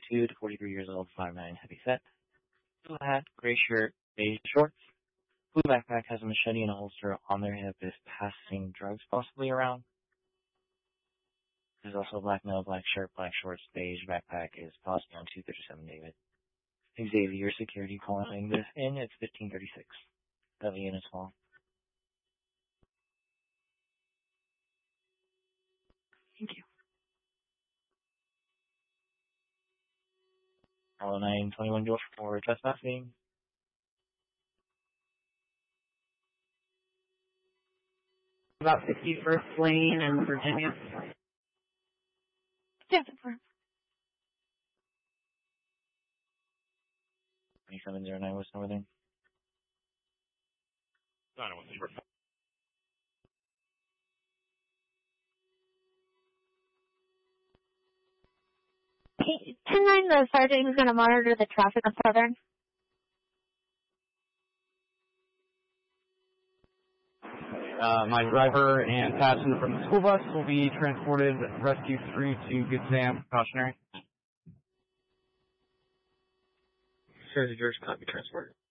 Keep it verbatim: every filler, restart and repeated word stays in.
two to forty-three years old, five nine, heavy set. Blue hat, gray shirt, beige shorts. Blue backpack has a machete and a holster on their hip, is passing drugs possibly around. There's also a black male, black shirt, black shorts, beige backpack is possibly on two thirty-seven David. Xavier Security calling this in, it's fifteen thirty-six. W units call. Thank you. Hello, nine twenty-one George for trespassing. About sixty-first Lane in Virginia. Yeah, confirm. twenty-seven oh nine West Northern. nine one zero. Hey, ten nine, the sergeant is going to monitor the traffic on Southern. Uh, my driver and passenger from the school bus will be transported Rescue three to Good Sam, precautionary. Sir, George copy transport.